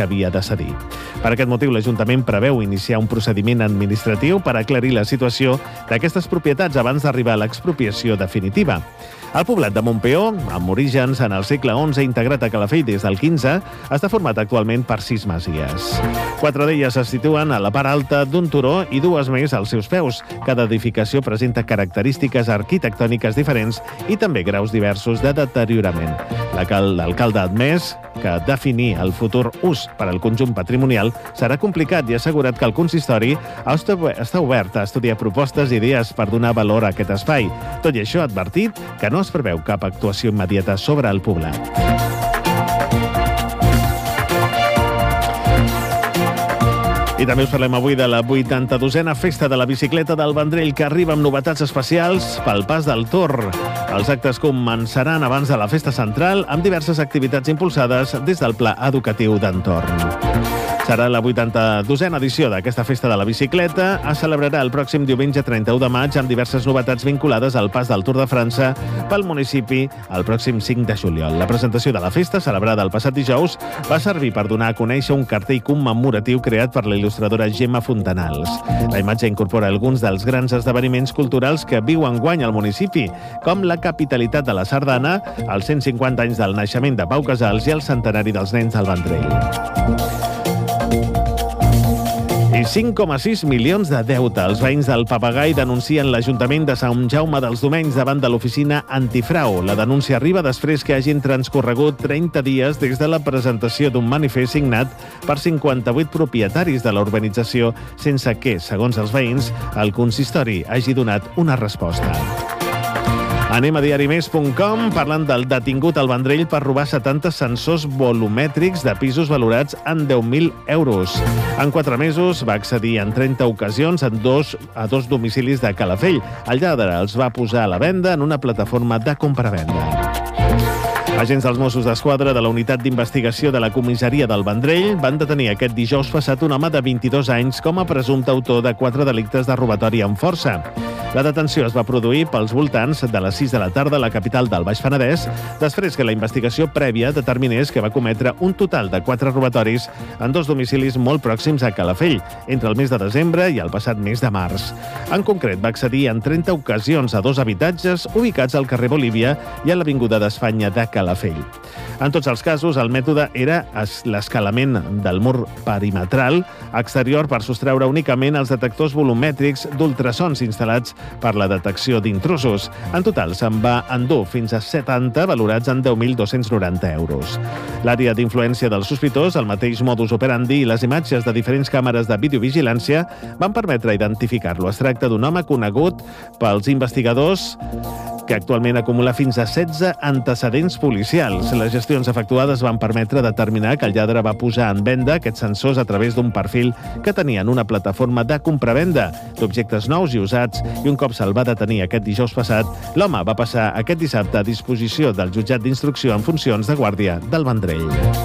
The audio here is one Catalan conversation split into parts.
que havia de cedir. Per aquest motiu, l'Ajuntament preveu iniciar un procediment administratiu per aclarir la situació d'aquestes propietats abans d'arribar a l'expropiació definitiva. El poblat de Montpeó, amb orígens en el segle XI integrat a Calafell des del XV, està format actualment per 6 masies. 4 d'elles se situen a la part alta d'un turó i 2 més als seus peus. Cada edificació presenta característiques arquitectòniques diferents i també graus diversos de deteriorament. L'alcalde ha admès que definir el futur ús per al conjunt patrimonial serà complicat i ha assegurat que el consistori està obert a estudiar propostes i idees per donar valor a aquest espai. Tot i això, ha advertit que no es preveu cap actuació immediata sobre el poblat. I també us parlem avui de la 82a Festa de la Bicicleta del Vendrell, que arriba amb novetats especials pel Pas del Tor. Els actes començaran abans de la festa central amb diverses activitats impulsades des del Pla Educatiu d'Entorn. Serà la 82a edició d'aquesta Festa de la Bicicleta. Es celebrarà el pròxim diumenge 31 de maig amb diverses novetats vinculades al Pas del Tour de França pel municipi el pròxim 5 de juliol. La presentació de la festa, celebrada el passat dijous, va servir per donar a conèixer un cartell commemoratiu creat per la il·lustradora Gemma Fontanals. La imatge incorpora alguns dels grans esdeveniments culturals que viu enguany al municipi, com la capitalitat de la Sardana, els 150 anys del naixement de Pau Casals i el centenari dels nens del Vendrell. I 5,6 milions de deute. Els veïns del Papagai denuncien l'Ajuntament de Sant Jaume dels Domenys davant de l'oficina antifrau. La denúncia arriba després que hagin transcorregut 30 dies des de la presentació d'un manifest signat per 58 propietaris de la urbanització, sense que, segons els veïns, el consistori hagi donat una resposta. Anem a diarimés.com parlant del detingut al Vendrell per robar 70 sensors volumètrics de pisos valorats en 10.000 euros. En 4 mesos va accedir en 30 ocasions a dos domicilis de Calafell. El lladre els va posar a la venda en una plataforma de compra-venda. Agents dels Mossos d'Esquadra de la Unitat d'Investigació de la Comissaria del Vendrell van detenir aquest dijous passat un home de 22 anys com a presumpte autor de 4 delictes de robatori amb força. La detenció es va produir pels voltants de les 6 de la tarda a la capital del Baix Penedès, després que la investigació prèvia determinés que va cometre un total de 4 robatoris en 2 domicilis molt pròxims a Calafell, entre el mes de desembre i el passat mes de març. En concret, va accedir en 30 ocasions a 2 habitatges ubicats al carrer Bolívia i a l'Avinguda d'Espanya de Calafell. En tots els casos, el mètode era l'escalament del mur perimetral exterior per sostreure únicament els detectors volumètrics d'ultrasons instal·lats per la detecció d'intrusos. En total, se'n va endur fins a 70 valorats en 10.290 euros. L'àrea d'influència del sospitós, el mateix modus operandi i les imatges de diferents càmeres de videovigilància van permetre identificar-lo. Es tracta d'un home conegut pels investigadors que actualment acumula fins a 16 antecedents policials. Les gestions efectuades van permetre determinar que el lladre va posar en venda aquests sensors a través d'un perfil que tenien una plataforma de compravenda d'objectes nous i usats, i un cop se'l va detenir aquest dijous passat, l'home va passar aquest dissabte a disposició del jutjat d'instrucció en funcions de guàrdia del Vendrell.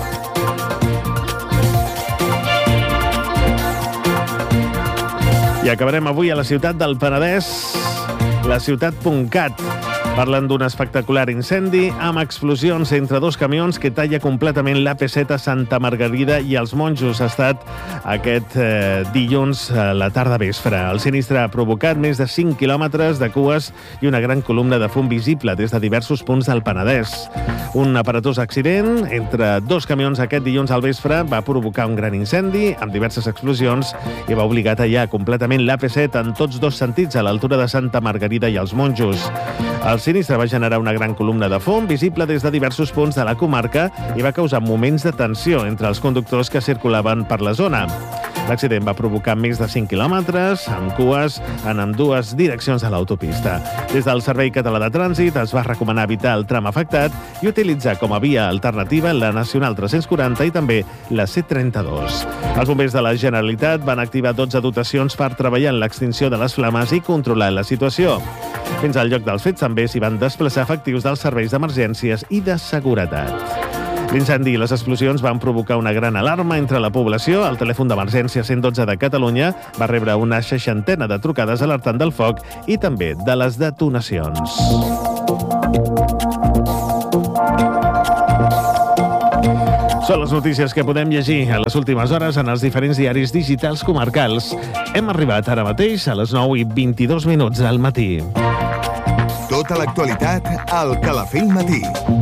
I acabarem avui a la ciutat del Penedès, la ciutat.cat. Parlen d'un espectacular incendi amb explosions entre 2 camions que talla completament l'AP7 Santa Margarida i els Monjos. Ha estat aquest dilluns a la tarda vespre. El sinistre ha provocat més de 5 quilòmetres de cues i una gran columna de fum visible des de diversos punts del Penedès. Un aparatós accident entre 2 camions aquest dilluns al vespre va provocar un gran incendi amb diverses explosions i va obligar a tallar completament l'AP7 en tots 2 sentits a l'altura de Santa Margarida i els Monjos. El sinistre va generar una gran columna de fum visible des de diversos punts de la comarca i va causar moments de tensió entre els conductors que circulaven per la zona. L'accident va provocar més de 5 quilòmetres, amb cues en ambdues direccions de l'autopista. Des del Servei Català de Trànsit es va recomanar evitar el tram afectat i utilitzar com a via alternativa la Nacional 340 i també la C32. Els bombers de la Generalitat van activar 12 dotacions per treballar en l'extinció de les flames i controlar la situació. Fins al lloc dels fets també s'hi van desplaçar efectius dels serveis d'emergències i de seguretat. L'incendi i les explosions van provocar una gran alarma entre la població. El telèfon d'emergència 112 de Catalunya va rebre una 60ena de trucades alertant del foc i també de les detonacions. Són Són les notícies que podem llegir a les últimes hores en els diferents diaris digitals comarcals. Hem arribat ara mateix a les 9:22 del matí. Tota l'actualitat al Calafell Matí.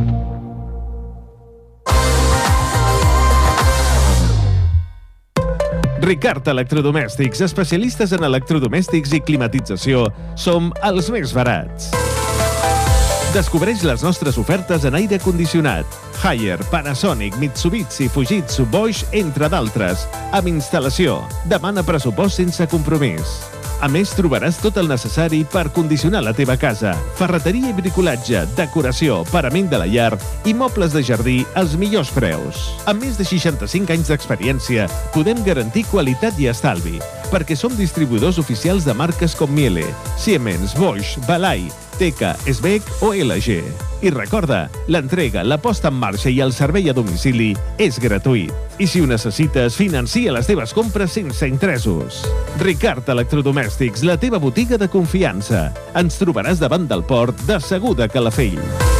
Ricard Electrodomèstics, especialistes en electrodomèstics i climatització. Som els més barats. Descobreix les nostres ofertes en aire condicionat. Haier, Panasonic, Mitsubishi, Fujitsu, Bosch, entre d'altres. Amb instal·lació. Demana pressupost sense compromís. A més, trobaràs tot el necessari per condicionar la teva casa. Ferreteria i bricolatge, decoració, parament de la llar i mobles de jardí als millors preus. Amb més de 65 anys d'experiència, podem garantir qualitat i estalvi, perquè som distribuïdors oficials de marques com Miele, Siemens, Bosch, Balay, Teka, Sbec o LG. I recorda, l'entrega, la posta en marxa i el servei a domicili és gratuït. I si ho necessites, financia les teves compres sense interessos. Ricard Electrodomèstics, la teva botiga de confiança. Ens trobaràs davant del port de Segur de Calafell.